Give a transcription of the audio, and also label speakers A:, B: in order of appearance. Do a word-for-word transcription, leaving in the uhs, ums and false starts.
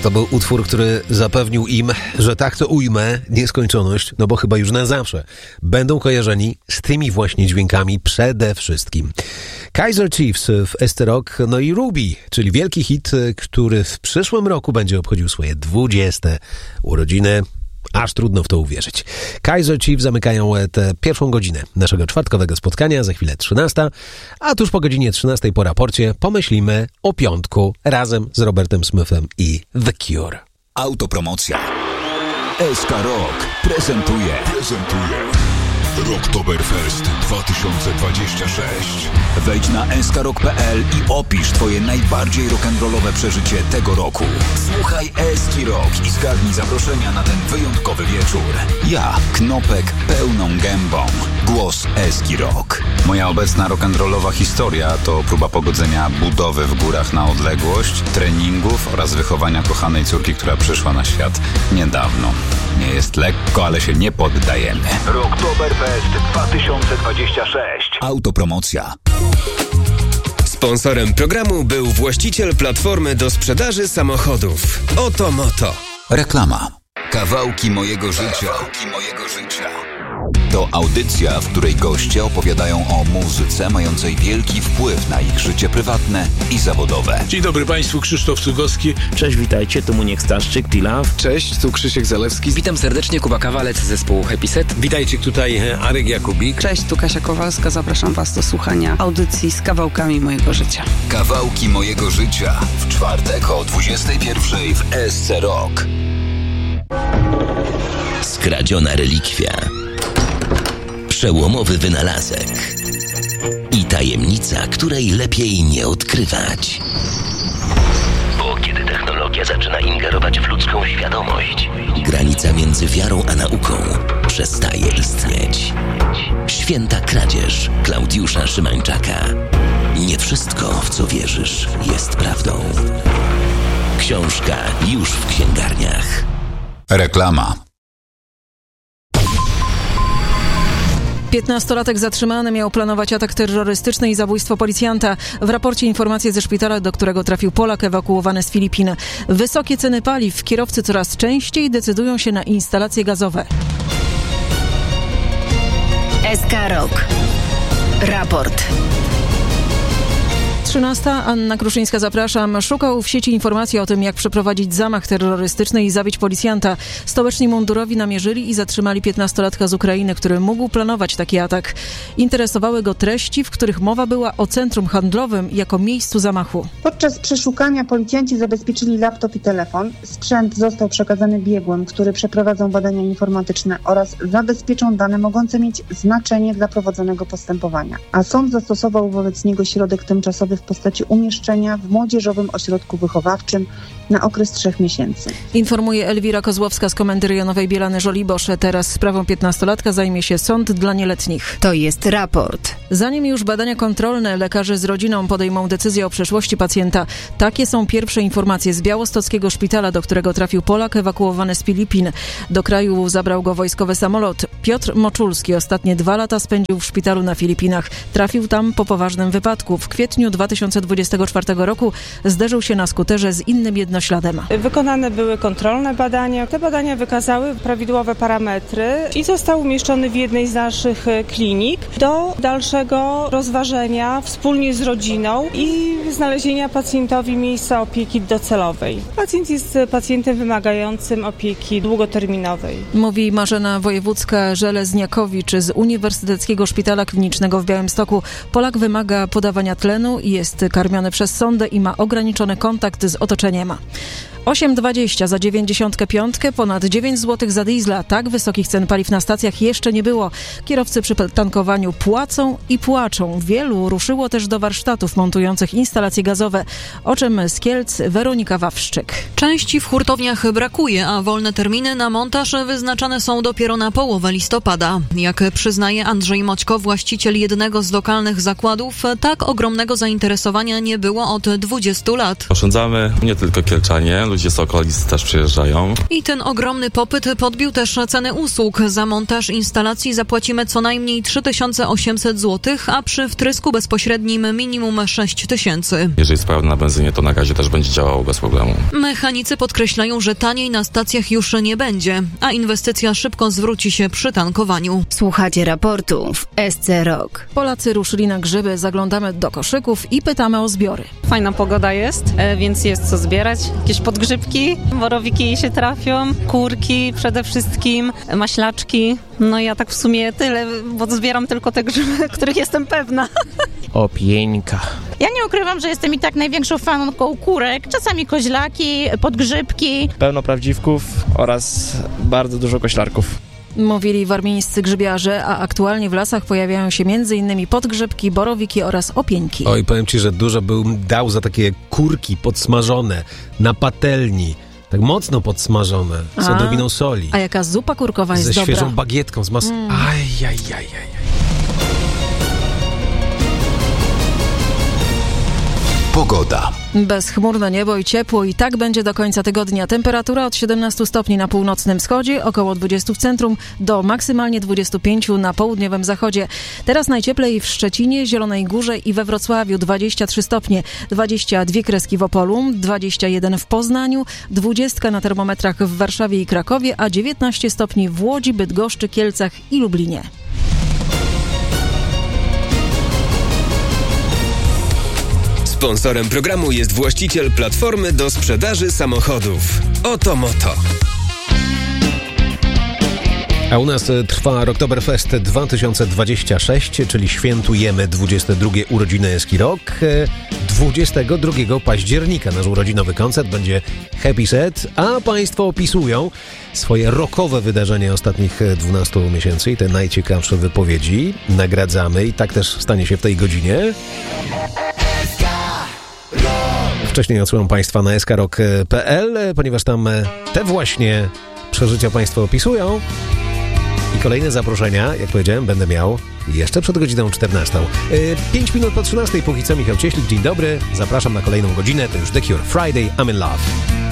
A: To był utwór, który zapewnił im, że tak to ujmę, nieskończoność, no bo chyba już na zawsze będą kojarzeni z tymi właśnie dźwiękami przede wszystkim. Kaiser Chiefs w Esterok, no i Ruby, czyli wielki hit, który w przyszłym roku będzie obchodził swoje dwudzieste urodziny. Aż trudno w to uwierzyć. Kaiser Chiefs zamykają tę pierwszą godzinę naszego czwartkowego spotkania, za chwilę trzynasta, a tuż po godzinie trzynastej po raporcie pomyślimy o piątku razem z Robertem Smithem i The Cure.
B: Autopromocja. S K Rock prezentuje prezentuje Rocktoberfest dwa tysiące dwadzieścia sześć. Wejdź na s k rock kropka p l i opisz twoje najbardziej rock'n'rollowe przeżycie tego roku. Słuchaj Eski Rock i zgarnij zaproszenia na ten wyjątkowy wieczór. Ja, Knopek, pełną gębą. Głos Eski Rock. Moja obecna rock'n'rollowa historia to próba pogodzenia budowy w górach na odległość, treningów oraz wychowania kochanej córki, która przyszła na świat niedawno. Nie jest lekko, ale się nie poddajemy. Rocktoberfest dwa tysiące dwadzieścia sześć. Autopromocja.
C: Sponsorem programu był właściciel platformy do sprzedaży samochodów Oto Moto.
B: Reklama. Kawałki mojego życia. Kawałki mojego życia. To audycja, w której goście opowiadają o muzyce mającej wielki wpływ na ich życie prywatne i zawodowe.
D: Dzień dobry Państwu, Krzysztof Cugowski.
E: Cześć, witajcie, tu Muniek Staszczyk, T-Love.
F: Cześć, tu Krzysiek Zalewski.
G: Witam serdecznie, Kuba Kawalec z zespołu Happy Set.
H: Witajcie, tutaj Arek Jakubik.
I: Cześć, tu Kasia Kowalska, zapraszam Was do słuchania audycji z kawałkami mojego życia.
B: Kawałki mojego życia w czwartek o dwudziestej pierwszej w S C Rock.
J: Skradziona relikwia, przełomowy wynalazek i tajemnica, której lepiej nie odkrywać. Bo kiedy technologia zaczyna ingerować w ludzką świadomość, granica między wiarą a nauką przestaje istnieć. Święta kradzież Klaudiusza Szymańczaka. Nie wszystko, w co wierzysz, jest prawdą. Książka już w księgarniach.
B: Reklama.
K: piętnastolatek zatrzymany miał planować atak terrorystyczny i zabójstwo policjanta. W raporcie informacje ze szpitala, do którego trafił Polak ewakuowany z Filipin. Wysokie ceny paliw. Kierowcy coraz częściej decydują się na instalacje gazowe.
L: S K Rock. Raport.
K: trzynasta. Anna Kruszyńska, zapraszam. Szukał w sieci informacji o tym, jak przeprowadzić zamach terrorystyczny i zabić policjanta. Stołeczni mundurowi namierzyli i zatrzymali piętnastolatka z Ukrainy, który mógł planować taki atak. Interesowały go treści, w których mowa była o centrum handlowym jako miejscu zamachu.
M: Podczas przeszukania policjanci zabezpieczyli laptop i telefon. Sprzęt został przekazany biegłym, który przeprowadzą badania informatyczne oraz zabezpieczą dane mogące mieć znaczenie dla prowadzonego postępowania. A sąd zastosował wobec niego środek tymczasowy w postaci umieszczenia w młodzieżowym ośrodku wychowawczym na okres trzech miesięcy.
K: Informuje Elwira Kozłowska z Komendy Rejonowej Bielany-Żoliborz. Teraz sprawą piętnastolatka zajmie się sąd dla nieletnich.
L: To jest raport.
K: Zanim już badania kontrolne, lekarze z rodziną podejmą decyzję o przeszłości pacjenta. Takie są pierwsze informacje z białostockiego szpitala, do którego trafił Polak ewakuowany z Filipin. Do kraju zabrał go wojskowy samolot. Piotr Moczulski ostatnie dwa lata spędził w szpitalu na Filipinach. Trafił tam po poważnym wypadku. W kwietniu dwa tysiące dwudziestego czwartego roku zderzył się na skuterze z innym jednośladem.
N: Wykonane były kontrolne badania. Te badania wykazały prawidłowe parametry i został umieszczony w jednej z naszych klinik do dalszego rozważenia wspólnie z rodziną i znalezienia pacjentowi miejsca opieki docelowej. Pacjent jest pacjentem wymagającym opieki długoterminowej.
K: Mówi Marzena Wojewódzka-Żelezniakowicz z Uniwersyteckiego Szpitala Klinicznego w Białymstoku. Polak wymaga podawania tlenu, jest karmiony przez sondę i ma ograniczony kontakt z otoczeniem. osiem dwadzieścia za dziewięćdziesiątkę pięć, ponad dziewięć złotych za diesla. Tak wysokich cen paliw na stacjach jeszcze nie było. Kierowcy przy tankowaniu płacą i płaczą. Wielu ruszyło też do warsztatów montujących instalacje gazowe. O czym z Kielc Weronika Wawrzyk.
O: Części w hurtowniach brakuje, a wolne terminy na montaż wyznaczane są dopiero na połowę listopada. Jak przyznaje Andrzej Moćko, właściciel jednego z lokalnych zakładów, tak ogromnego zainteresowania zainteresowania nie było od dwudziestu lat.
F: Oszczędzamy nie tylko kielczanie, ludzie z okolic też przyjeżdżają.
O: I ten ogromny popyt podbił też ceny usług. Za montaż instalacji zapłacimy co najmniej trzy tysiące osiemset złotych, a przy wtrysku bezpośrednim minimum sześć tysięcy.
F: Jeżeli sprawne na benzynie, to na gazie też będzie działało bez problemu.
O: Mechanicy podkreślają, że taniej na stacjach już nie będzie, a inwestycja szybko zwróci się przy tankowaniu.
L: Słuchacie raportu w S C Rock.
K: Polacy ruszyli na grzyby, zaglądamy do koszyków i pytamy o zbiory.
P: Fajna pogoda jest, więc jest co zbierać. Jakieś podgrzybki, borowiki się trafią, kurki przede wszystkim, maślaczki. No ja tak w sumie tyle, bo zbieram tylko te grzyby, których jestem pewna.
Q: Opieńka.
R: Ja nie ukrywam, że jestem i tak największą fanką kurek, czasami koźlaki, podgrzybki.
Q: Pełno prawdziwków oraz bardzo dużo koślarków.
K: Mówili warmińscy grzybiarze, a aktualnie w lasach pojawiają się m.in. podgrzybki, borowiki oraz opieńki.
A: Oj, powiem ci, że dużo bym dał za takie kurki podsmażone na patelni. Tak mocno podsmażone, z odrobiną soli.
K: A jaka zupa kurkowa jest
A: Ze
K: dobra.
A: świeżą bagietką, z mas... Mm. Aj, aj, aj, aj.
B: Pogoda.
K: Bezchmurne niebo i ciepło i tak będzie do końca tygodnia. Temperatura od siedemnastu stopni na północnym wschodzie, około dwudziestu w centrum, do maksymalnie dwudziestu pięciu na południowym zachodzie. Teraz najcieplej w Szczecinie, Zielonej Górze i we Wrocławiu dwadzieścia trzy stopnie, dwadzieścia dwie kreski w Opolu, dwadzieścia jeden w Poznaniu, dwadzieścia na termometrach w Warszawie i Krakowie, a dziewiętnaście stopni w Łodzi, Bydgoszczy, Kielcach i Lublinie.
C: Sponsorem programu jest właściciel platformy do sprzedaży samochodów Oto Moto.
A: A u nas trwa Rocktoberfest dwa tysiące dwudziesty szósty, czyli świętujemy dwudzieste drugie urodziny Eski Rock. dwudziestego drugiego października nasz urodzinowy koncert będzie Happy Set, a Państwo opisują swoje rockowe wydarzenia ostatnich dwunastu miesięcy i te najciekawsze wypowiedzi nagradzamy i tak też stanie się w tej godzinie. Wcześniej odsyłam Państwa na eskarok kropka pe el, ponieważ tam te właśnie przeżycia Państwo opisują. I kolejne zaproszenia, jak powiedziałem, będę miał jeszcze przed godziną czternastą. Pięć minut po trzynastej, póki co Michał Cieślik, dzień dobry. Zapraszam na kolejną godzinę, to już The Cure, Friday, I'm in Love.